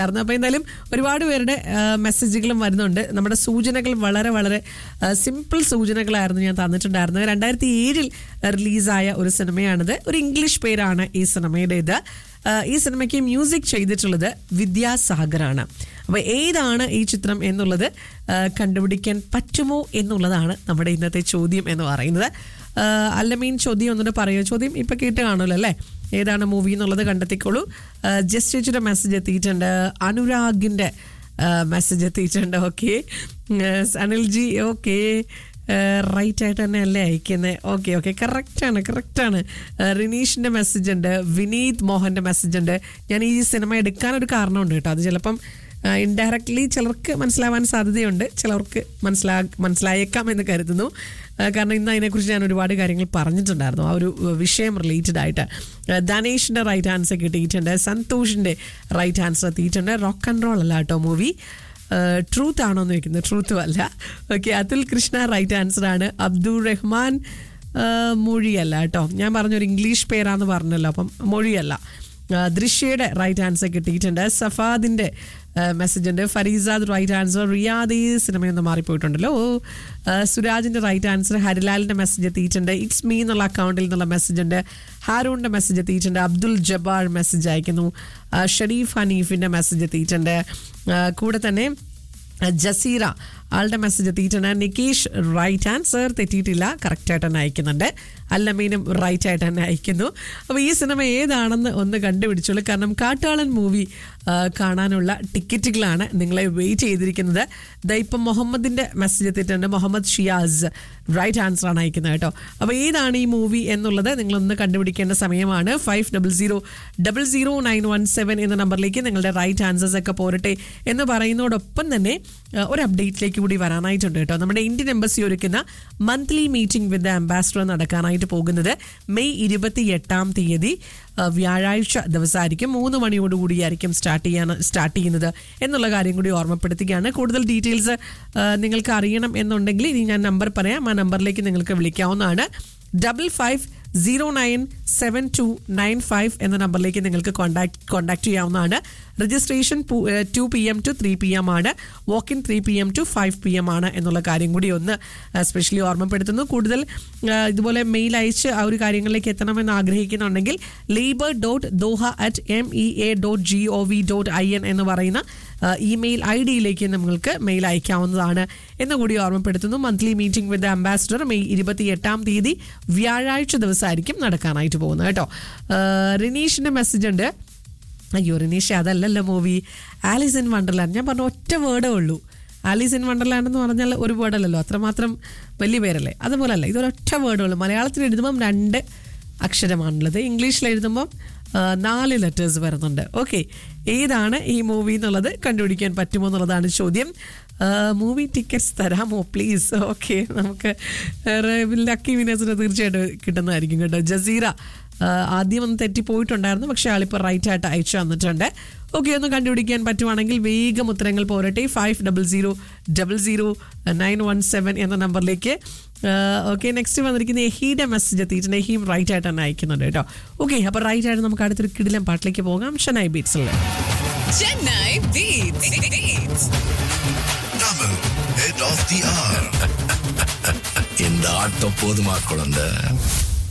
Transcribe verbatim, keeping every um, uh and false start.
അപ്പോൾ എന്തായാലും ഒരുപാട് പേരുടെ മെസ്സേജുകളും വരുന്നുണ്ട്. നമ്മുടെ സൂചനകൾ വളരെ വളരെ സിമ്പിൾ സൂചനകളായിരുന്നു ഞാൻ തന്നിട്ടുണ്ടായിരുന്നത്. രണ്ടായിരത്തി ഏഴിൽ റിലീസായ ഒരു സിനിമയാണിത്. ഒരു ഇംഗ്ലീഷ് പേരാണ് ഈ സിനിമയുടേത്. ഈ സിനിമയ്ക്ക് മ്യൂസിക് ചെയ്തിട്ടുള്ളത് വിദ്യാസാഗറാണ്. അപ്പോൾ ഏതാണ് ഈ ചിത്രം എന്നുള്ളത് കണ്ടുപിടിക്കാൻ പറ്റുമോ എന്നുള്ളതാണ് നമ്മുടെ ഇന്നത്തെ ചോദ്യം എന്ന് പറയുന്നത്. അല്ലമീൻ ചോദ്യം ഒന്നുകൂടെ പറയുമോ? ചോദ്യം ഇപ്പം കേട്ട് കാണുമല്ലോ അല്ലേ? ഏതാണ് മൂവി എന്നുള്ളത് കണ്ടെത്തിക്കോളൂ. ജസ്റ്റ് ചേച്ചിയുടെ മെസ്സേജ് എത്തിയിട്ടുണ്ട്, അനുരാഗിൻ്റെ മെസ്സേജ് എത്തിയിട്ടുണ്ട്. ഓക്കെ അനിൽജി, ഓക്കെ റൈറ്റ് ആയിട്ട് തന്നെ അല്ലേ അയക്കുന്നത്? ഓക്കെ ഓക്കെ കറക്റ്റാണ് കറക്റ്റാണ്. റിനീഷിൻ്റെ മെസ്സേജ് ഉണ്ട്, വിനീത് മോഹൻ്റെ മെസ്സേജ് ഉണ്ട്. ഞാൻ ഈ സിനിമ എടുക്കാനൊരു കാരണമുണ്ട് കേട്ടോ. അത് ചിലപ്പം ഇൻഡയറക്ട്ലി ചിലർക്ക് മനസ്സിലാവാൻ സാധ്യതയുണ്ട്, ചിലർക്ക് മനസ്സിലാ മനസ്സിലായേക്കാം എന്ന് കരുതുന്നു. കാരണം ഇന്ന് അതിനെക്കുറിച്ച് ഞാൻ ഒരുപാട് കാര്യങ്ങൾ പറഞ്ഞിട്ടുണ്ടായിരുന്നു, ആ ഒരു വിഷയം റിലേറ്റഡ് ആയിട്ട്. ധനേഷിൻ്റെ റൈറ്റ് ആൻസർ കിട്ടിയിട്ടുണ്ട്, സന്തോഷിൻ്റെ റൈറ്റ് ആൻസർ എത്തിയിട്ടുണ്ട്. റോക്ക് ആൻഡ് റോൾ അല്ല കേട്ടോ മൂവി. ട്രൂത്ത് ആണോ എന്ന് ചോദിക്കുന്നത്? ട്രൂത്തും അല്ല. Okay Atul Krishna right answer ആണ്. അബ്ദുൾ റഹ്മാൻ മൊഴിയല്ല കേട്ടോ, ഞാൻ പറഞ്ഞൊരു ഇംഗ്ലീഷ് പേരാന്ന് പറഞ്ഞല്ലോ, അപ്പം മൊഴിയല്ല. ദൃശ്യയുടെ റൈറ്റ് ആൻസർ കിട്ടിയിട്ടുണ്ട്. സഫാദിൻ്റെ മെസ്സേജ് ഉണ്ട്. Farizad right answer. റിയാദ് ഈ സിനിമയൊന്നും മാറിപ്പോയിട്ടുണ്ടല്ലോ. സുരാജിൻ്റെ റൈറ്റ് ആൻസർ. ഹരിലാലിൻ്റെ മെസ്സേജ് എത്തിയിട്ടുണ്ട്. ഇറ്റ്സ് മീ എന്നുള്ള അക്കൗണ്ടിൽ നിന്നുള്ള മെസ്സേജ് ഉണ്ട്. ഹാരൂണിൻ്റെ മെസ്സേജ് എത്തിയിട്ടുണ്ട്. അബ്ദുൽ ജബ്ബാർ മെസ്സേജ് അയക്കുന്നു. ഷരീഫ് ഹനീഫിൻ്റെ മെസ്സേജ് എത്തിയിട്ടുണ്ട്. കൂടെ തന്നെ ജസീറ ആളുടെ മെസ്സേജ് എത്തിയിട്ടുണ്ട്. നികേഷ് റൈറ്റ് ആൻസർ, തെറ്റിയിട്ടില്ല, കറക്റ്റായിട്ട് തന്നെ അയക്കുന്നുണ്ട്. അല്ലമീനും റൈറ്റ് ആയിട്ട് തന്നെ അയക്കുന്നു. അപ്പോൾ ഈ സിനിമ ഏതാണെന്ന് ഒന്ന് കണ്ടുപിടിച്ചോളൂ. കാരണം കാട്ടാളൻ മൂവി കാണാനുള്ള ടിക്കറ്റുകളാണ് നിങ്ങളെ വെയിറ്റ് ചെയ്തിരിക്കുന്നത്. ദാ ഇപ്പം മുഹമ്മദിൻ്റെ മെസ്സേജ് എത്തിയിട്ടുണ്ട്. മുഹമ്മദ് ഷിയാസ് റൈറ്റ് ആൻസർ ആണ് അയക്കുന്നത് കേട്ടോ. അപ്പോൾ ഏതാണ് ഈ മൂവി എന്നുള്ളത് നിങ്ങളൊന്ന് കണ്ടുപിടിക്കേണ്ട സമയമാണ്. Five double zero double zero nine one seven എന്ന നമ്പറിലേക്ക് നിങ്ങളുടെ റൈറ്റ് ആൻസേഴ്സ് ഒക്കെ പോരട്ടെ എന്ന് പറയുന്നതോടൊപ്പം തന്നെ ഒരു അപ്ഡേറ്റിലേക്ക് കൂടി വരാനായിട്ടുണ്ട് കേട്ടോ. നമ്മുടെ ഇന്ത്യൻ എംബസി ഒരുക്കുന്ന monthly meeting with the ambassador നടക്കാനായിട്ട് പോകുന്നത് മെയ് ഇരുപത്തി എട്ടാം തീയതി വ്യാഴാഴ്ച ദിവസമായിരിക്കും. മൂന്ന് മണിയോടുകൂടിയായിരിക്കും സ്റ്റാർട്ട് ചെയ്യാൻ സ്റ്റാർട്ട് ചെയ്യുന്നത് എന്നുള്ള കാര്യം കൂടി ഓർമ്മപ്പെടുത്തുകയാണ്. കൂടുതൽ ഡീറ്റെയിൽസ് നിങ്ങൾക്ക് അറിയണം എന്നുണ്ടെങ്കിൽ ഇനി ഞാൻ നമ്പർ പറയാം. ആ നമ്പറിലേക്ക് നിങ്ങൾക്ക് വിളിക്കാവുന്നതാണ്. Double five zero nine seven to nine five എന്ന നമ്പറിലേക്ക് നിങ്ങൾക്ക് കോൺടാക്ട് കോൺടാക്ട് ചെയ്യാവുന്നതാണ്. Registration to P M to three P M ആണ്. Walk in three P M to five P M ആണ് എന്നുള്ള കാര്യം കൂടി ഒന്ന് സ്പെഷ്യലി ഓർമ്മപ്പെടുത്തുന്നു. കൂടുതൽ ഇതുപോലെ മെയിൽ അയച്ച് ആ ഒരു കാര്യങ്ങളിലേക്ക് എത്തണമെന്ന് ആഗ്രഹിക്കുന്നുണ്ടെങ്കിൽ labour dot Doha at M E A dot G O V dot I N എന്ന് പറയുന്ന ഇമെയിൽ ഐ ഡിയിലേക്ക് നിങ്ങൾക്ക് മെയിൽ അയക്കാവുന്നതാണ് എന്ന് കൂടി ഓർമ്മപ്പെടുത്തുന്നു. Monthly meeting with the ambassador May ഇരുപത്തി എട്ടാം തീയതി വ്യാഴാഴ്ച ദിവസമായിരിക്കും നടക്കാനായിട്ട് പോകുന്നത് കേട്ടോ. റിനീഷിൻ്റെ മെസ്സേജ് ഉണ്ട്. അയ്യോ റിനീഷ് അതല്ലല്ലോ മൂവി, ആലീസ് ഇൻ വണ്ടർലാൻഡ്. ഞാൻ പറഞ്ഞ ഒറ്റ വേർഡേ ഉള്ളൂ. ആലീസ് ഇൻ വണ്ടർലാൻഡ് എന്ന് പറഞ്ഞാൽ ഒരു വേർഡല്ലല്ലോ, അത്രമാത്രം വലിയ പേരല്ലേ. അതുപോലെ അല്ല, ഇതൊരൊറ്റ വേർഡേ ഉള്ളൂ. മലയാളത്തിൽ എഴുതുമ്പം രണ്ട് അക്ഷരമാണുള്ളത്, ഇംഗ്ലീഷിൽ എഴുതുമ്പം നാല് ലെറ്റേഴ്സ് വരുന്നുണ്ട്. ഓക്കെ ഏതാണ് ഈ മൂവി എന്നുള്ളത് കണ്ടുപിടിക്കാൻ പറ്റുമോ എന്നുള്ളതാണ് ചോദ്യം. മൂവി ടിക്കറ്റ്സ് തരാമോ പ്ലീസ്? ഓക്കെ നമുക്ക് ലക്കി വിനേഴ്സിന് തീർച്ചയായിട്ടും കിട്ടുന്നതായിരിക്കും കേട്ടോ. ജസീറ ആദ്യം ഒന്ന് തെറ്റിപ്പോയിട്ടുണ്ടായിരുന്നു, പക്ഷേ ആളിപ്പോൾ റൈറ്റ് ആയിട്ട് അയച്ചു തന്നിട്ടുണ്ട്. ഓക്കെ ഒന്ന് കണ്ടുപിടിക്കാൻ പറ്റുവാണെങ്കിൽ വേഗം ഉത്തരങ്ങൾ പോരട്ടെ. Five double zero double zero nine one seven എന്ന നമ്പറിലേക്ക്. ഓക്കെ നെക്സ്റ്റ് വന്നിരിക്കുന്ന എഹീയുടെ മെസ്സേജ് എത്തിയിട്ടുണ്ട്. എഹീം റൈറ്റ് ആയിട്ട് തന്നെ അയക്കുന്നുണ്ട് കേട്ടോ. ഓക്കെ അപ്പോൾ റൈറ്റ് ആയിട്ട് നമുക്ക് അടുത്തൊരു കിടിലം പാട്ടിലേക്ക് പോകാം. Chennai ബീറ്റ്സിൽ Chennai Beats. Double head of the hour. இந்த ஆட்டம் போதுமா குழந்தை?